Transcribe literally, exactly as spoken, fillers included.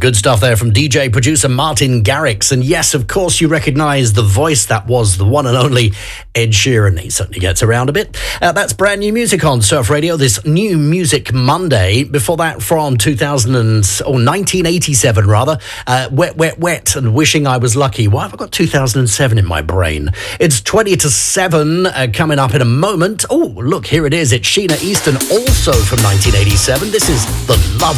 Good stuff there from D J producer Martin Garrix. And yes, of course, you recognise the voice. That was the one and only Ed Sheeran. He certainly gets around a bit. Uh, that's brand new music on Surf Radio, this New Music Monday. Before that, from two thousand and, or nineteen eighty-seven rather, uh, Wet, Wet, Wet and Wishing I Was Lucky. Why have I got two thousand seven in my brain? It's twenty to seven uh, coming up in a moment. Oh, look, here it is. It's Sheena Easton, also from nineteen eighty-seven. This is The Love.